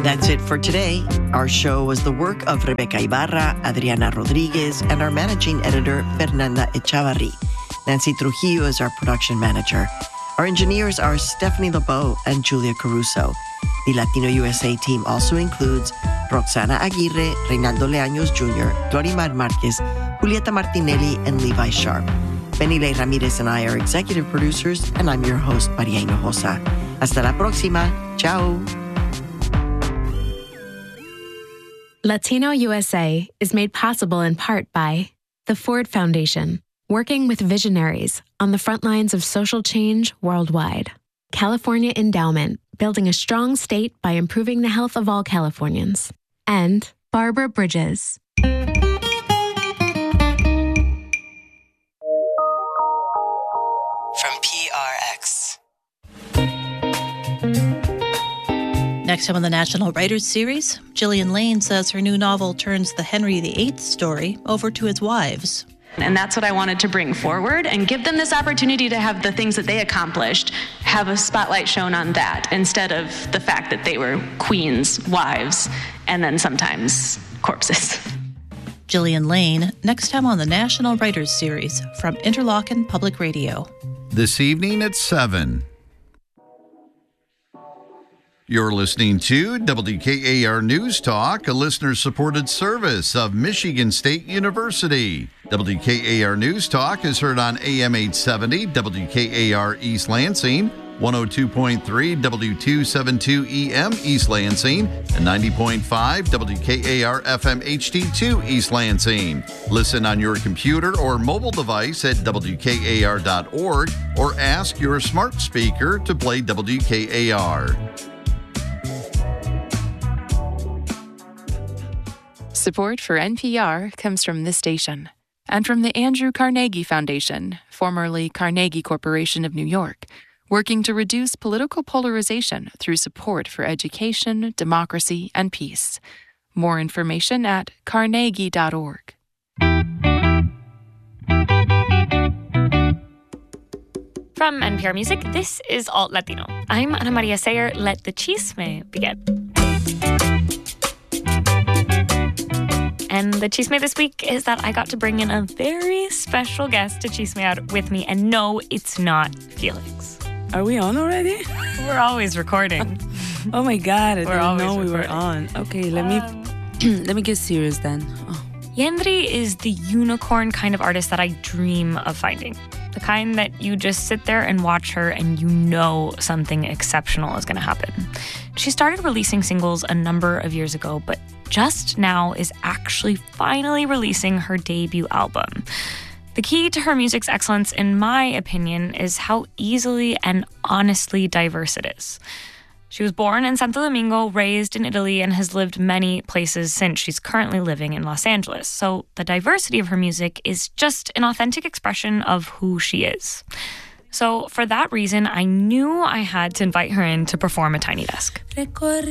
And that's it for today. Our show was the work of Rebecca Ibarra, Adriana Rodriguez, and our managing editor, Fernanda Echavarri. Nancy Trujillo is our production manager. Our engineers are Stephanie LeBeau and Julia Caruso. The Latino USA team also includes Roxana Aguirre, Reynaldo Leaños Jr., Glorimar Marquez, Julieta Martinelli, and Levi Sharp. Benile Ramirez and I are executive producers, and I'm your host, Maria Hinojosa. Hasta la próxima. Ciao. Latino USA is made possible in part by the Ford Foundation, working with visionaries on the front lines of social change worldwide. California Endowment, building a strong state by improving the health of all Californians. And Barbara Bridges. From PRX. Next time on the National Writers Series, Gillian Lane says her new novel turns the Henry VIII story over to his wives. And that's what I wanted to bring forward and give them this opportunity to have the things that they accomplished, have a spotlight shown on that instead of the fact that they were queens, wives, and then sometimes corpses. Gillian Lane, next time on the National Writers Series from Interlochen Public Radio. This evening at 7. You're listening to WKAR News Talk, a listener-supported service of Michigan State University. WKAR News Talk is heard on AM 870, WKAR East Lansing, 102.3 W272 EM East Lansing, and 90.5 WKAR FM HD2 East Lansing. Listen on your computer or mobile device at WKAR.org or ask your smart speaker to play WKAR. Support for NPR comes from this station and from the Andrew Carnegie Foundation, formerly Carnegie Corporation of New York, working to reduce political polarization through support for education, democracy, and peace. More information at carnegie.org. From NPR Music, this is Alt Latino. I'm Ana Maria Sayer. Let the chisme begin. And the chisme this week is that I got to bring in a very special guest to chisme out with me. And no, it's not Felix. Are we on already? We're always recording. Oh my God, I didn't know we were recording. on. Okay, let me get serious then. Oh. Yendri is the unicorn kind of artist that I dream of finding. The kind that you just sit there and watch her and you know something exceptional is going to happen. She started releasing singles a number of years ago, but just now is actually finally releasing her debut album. The key to her music's excellence, in my opinion, is how easily and honestly diverse it is. She was born in Santo Domingo, raised in Italy, and has lived many places since. She's currently living in Los Angeles. So the diversity of her music is just an authentic expression of who she is. So for that reason, I knew I had to invite her in to perform a Tiny Desk.